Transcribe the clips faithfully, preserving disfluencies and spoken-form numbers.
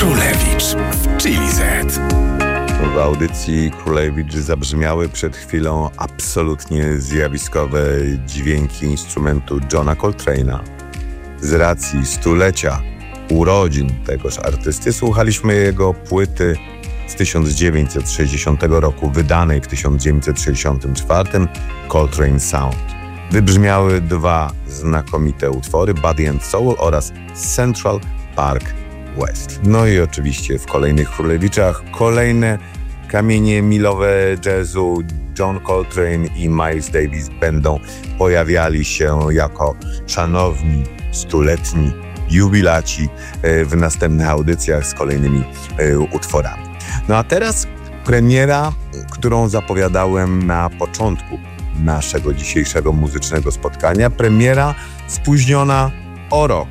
Królewicz w Chili Z. W audycji Królewicz zabrzmiały przed chwilą absolutnie zjawiskowe dźwięki instrumentu Johna Coltrane'a. Z racji stulecia urodzin tegoż artysty słuchaliśmy jego płyty z tysiąc dziewięćset sześćdziesiątego roku, wydanej w tysiąc dziewięćset sześćdziesiątym czwartym, Coltrane Sound. Wybrzmiały dwa znakomite utwory, Body and Soul oraz Central Park West. No i oczywiście w kolejnych Królewiczach kolejne kamienie milowe jazzu. John Coltrane i Miles Davis będą pojawiali się jako szanowni, stuletni jubilaci w następnych audycjach z kolejnymi utworami. No a teraz premiera, którą zapowiadałem na początku naszego dzisiejszego muzycznego spotkania. Premiera spóźniona o rok,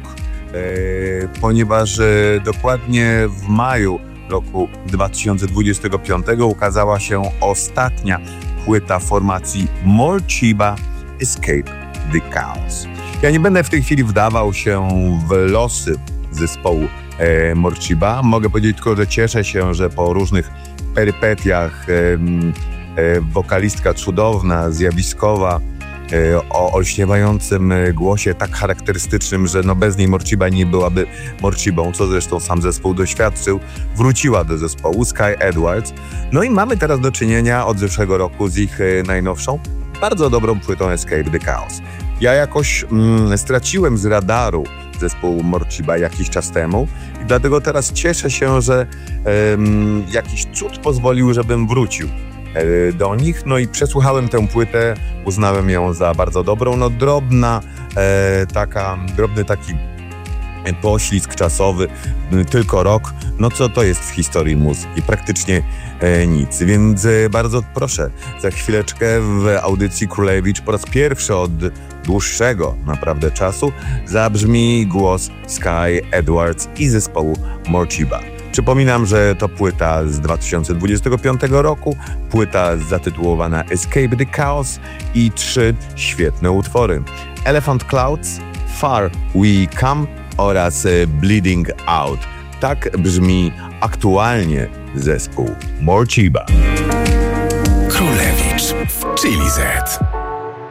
ponieważ dokładnie w maju roku dwa tysiące dwudziestego piątego ukazała się ostatnia płyta formacji Morcheeba, Escape the Chaos. Ja nie będę w tej chwili wdawał się w losy zespołu e, Morcheeba. Mogę powiedzieć tylko, że cieszę się, że po różnych perypetiach e, e, wokalistka cudowna, zjawiskowa, e, o olśniewającym głosie tak charakterystycznym, że no bez niej Morcheeba nie byłaby Morcheebą, co zresztą sam zespół doświadczył, wróciła do zespołu Sky Edwards. No i mamy teraz do czynienia od zeszłego roku z ich e, najnowszą, bardzo dobrą płytą Escape the Chaos. Ja jakoś mm, straciłem z radaru zespół Morcheeba jakiś czas temu i dlatego teraz cieszę się, że em, jakiś cud pozwolił, żebym wrócił e, do nich. No i przesłuchałem tę płytę, uznałem ją za bardzo dobrą. No drobna, e, taka, drobny taki poślizg czasowy, tylko rok, no co to jest w historii muzyki? Praktycznie e, nic, więc e, bardzo proszę, za chwileczkę w audycji Królewicz po raz pierwszy od dłuższego naprawdę czasu zabrzmi głos Sky Edwards i zespołu Morcheeba. Przypominam, że to płyta z dwa tysiące dwudziestego piątego roku, płyta zatytułowana Escape the Chaos i trzy świetne utwory: Elephant Clouds, Far We Come oraz Bleeding Out. Tak brzmi aktualnie zespół Morcheeba. Królewicz w Chili Z.